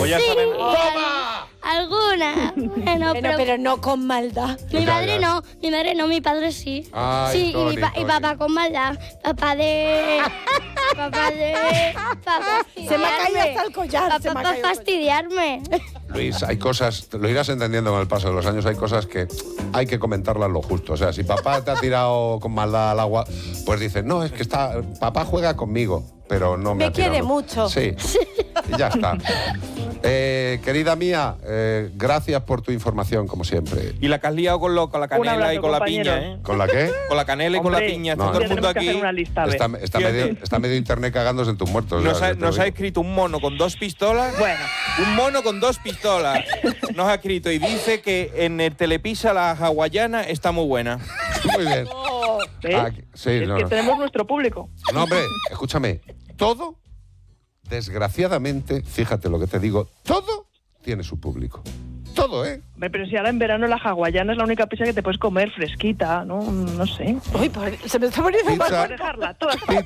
Pues ya sí, saben. alguna. Bueno, pero no con maldad. Mi Ya, madre ya. no, mi madre no, mi padre sí. Ay, sí, Tony, y papá con maldad. Papá de... Papá Se me ha caído hasta el collar. se me ha Papá caído el fastidiarme. Luis, hay cosas, lo irás entendiendo con el paso de los años, hay cosas que hay que comentarlas lo justo. O sea, si papá te ha tirado con maldad al agua, pues dices, no, es que papá juega conmigo, pero no me ha tirado. quiere mucho. Sí, y ya está. Querida mía, gracias por tu información, como siempre. Y la que has liado con la canela abrazo, y con la compañero. piña, ¿eh? ¿Con la qué? Con la canela y con la Hombre, piña. no, Está todo el mundo tenemos que aquí. hacer una lista, a ver. Está medio internet cagándose en tus muertos. Nos o sea, ha, que te nos lo ha digo. escrito un mono con 2 pistolas. Bueno. Un mono con 2 pistolas. Nos ha escrito y dice que en el Telepisa la hawaiana está muy buena. Muy bien. ¿Ves? Sí, Es que tenemos nuestro público. No, hombre, escúchame. Todo, desgraciadamente, fíjate lo que te digo, todo tiene su público. Todo, ¿eh? Hombre, pero si ahora en verano la hawaiana es la única pizza que te puedes comer fresquita, ¿no? No sé. Uy, se me está poniendo Pizza. Puedes dejarla toda.